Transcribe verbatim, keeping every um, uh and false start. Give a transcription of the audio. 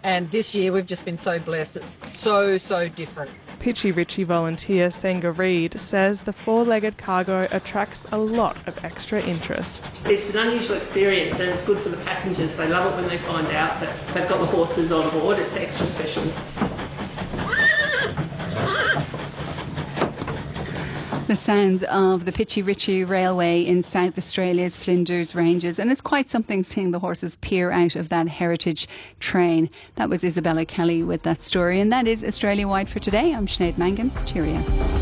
And this year we've just been so blessed. It's so, so different. Pitchy Ritchie volunteer Senga Reid says the four-legged cargo attracts a lot of extra interest. It's an unusual experience and it's good for the passengers. They love it when they find out that they've got the horses on board. It's extra special. The sounds of the Pitchy Ritchie Railway in South Australia's Flinders Ranges, and it's quite something seeing the horses peer out of that heritage train. That was Isabella Kelly with that story, and that is Australia Wide for today. I'm Sinead Mangan. Cheerio.